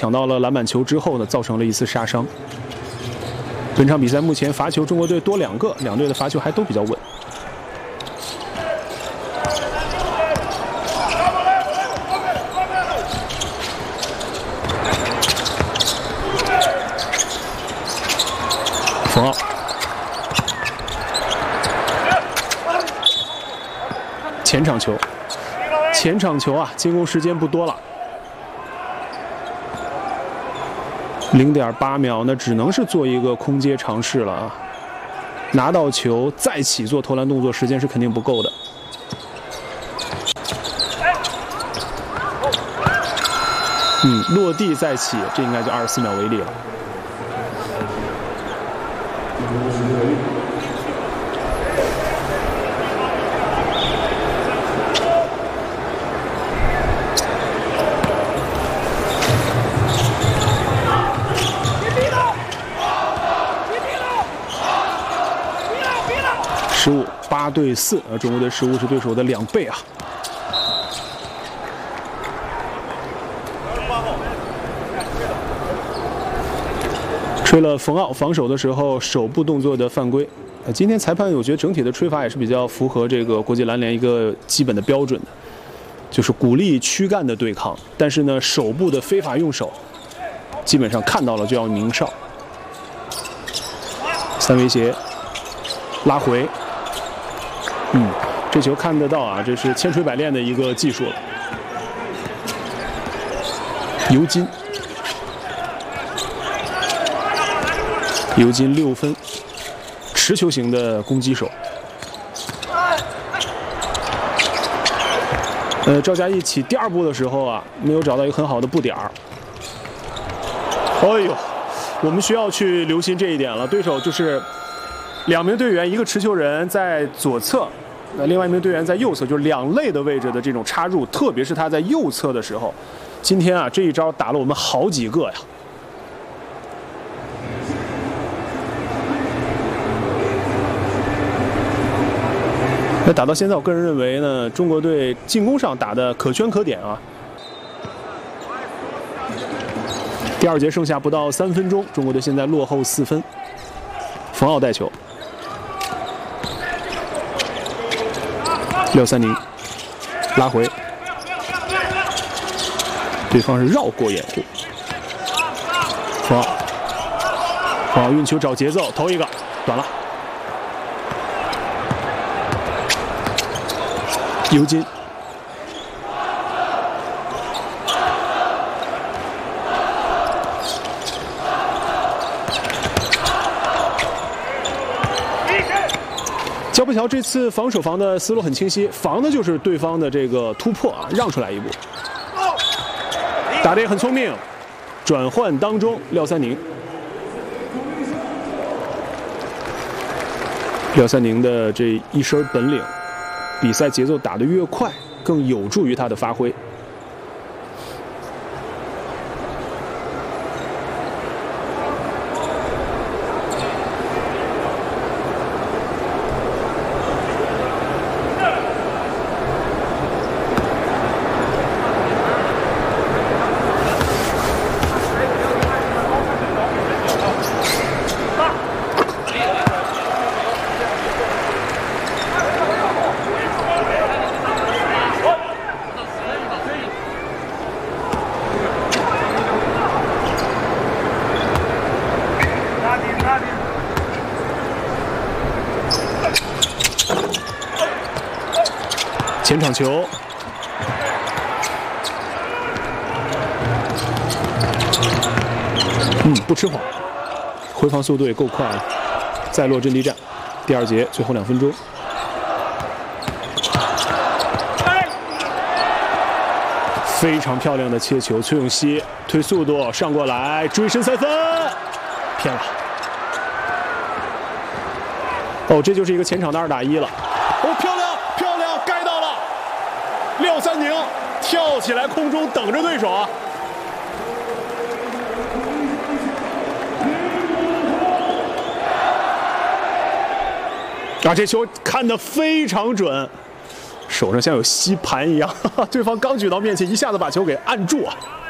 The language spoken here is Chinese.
抢到了篮板球之后呢，造成了一次杀伤。本场比赛目前罚球中国队多2个，两队的罚球还都比较稳。冯奥，前场球，前场球啊，进攻时间不多了。 0.8秒，那只能是做一个空接尝试了啊！拿到球再起做投篮动作，时间是肯定不够的。落地再起，这应该就24秒为例了。失误8对4，中国队失误是对手的2倍啊！吹了冯奥防守的时候手部动作的犯规。今天裁判我觉得整体的吹罚也是比较符合这个国际篮联一个基本的标准的，就是鼓励躯干的对抗，但是呢手部的非法用手，基本上看到了就要鸣哨。3威胁，拉回。 这球看得到啊，这是千锤百炼的一个技术了。尤金6分，持球型的攻击手。赵佳毅起第2步的时候啊，没有找到一个很好的步点儿。哎呦，我们需要去留心这一点了。对手就是2名队员，一个持球人在左侧。 另外一名队员在右侧，就是2类的位置的这种插入，特别是他在右侧的时候，今天啊这一招打了我们好几个呀。那打到现在，我个人认为呢，中国队进攻上打的可圈可点啊。第2节剩下不到3分钟，中国队现在落后4分。冯奥带球。 630拉回，对方是绕过掩护。冯奥运球找节奏，投一个，短了。尤金，焦步桥这次防守防的思路很清晰，防的就是对方的这个突破啊，让出来一步，打得也很聪明。转换当中，廖三宁的这一身本领，比赛节奏打得越快，更有助于他的发挥。 前场球，不吃谎，回防速度也够快了。再落阵地战，第2节最后2分钟，非常漂亮的切球，崔永熙推速度上过来，追身3分，偏了。哦，这就是一个前场的2打1了。哦，漂亮！ 廖三宁跳起来，空中等着对手啊！这球看得非常准，手上像有吸盘一样，对方刚举到面前，一下子把球给按住啊！